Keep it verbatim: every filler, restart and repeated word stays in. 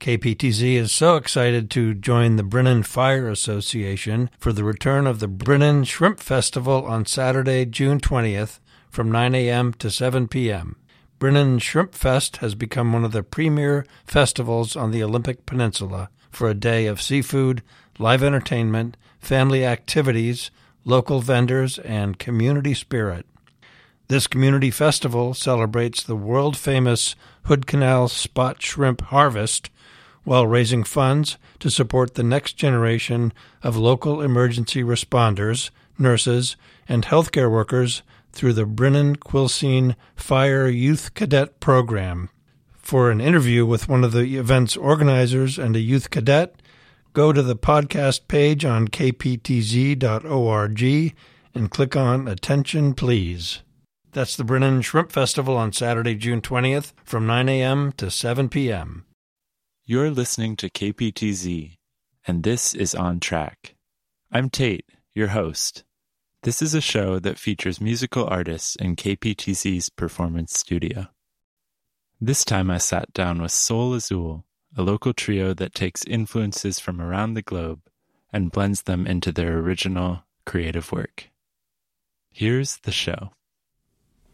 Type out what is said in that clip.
K P T Z is so excited to join the Brennan Fire Association for the return of the Brennan Shrimp Festival on Saturday, June twentieth from nine a.m. to seven p.m. Brennan Shrimp Fest has become one of the premier festivals on the Olympic Peninsula for a day of seafood, live entertainment, family activities, local vendors, and community spirit. This community festival celebrates the world-famous Hood Canal spot shrimp harvest while raising funds to support the next generation of local emergency responders, nurses, and healthcare workers through the Brennan Quilcene Fire Youth Cadet Program. For an interview with one of the event's organizers and a youth cadet, go to the podcast page on k p t z dot org and click on Attention Please. That's the Brennan Shrimp Festival on Saturday, June twentieth from nine a.m. to seven p.m. You're listening to K P T Z, and this is On Track. I'm Tate, your host. This is a show that features musical artists in K P T Z's performance studio. This time I sat down with Soul Azul, a local trio that takes influences from around the globe and blends them into their original creative work. Here's the show.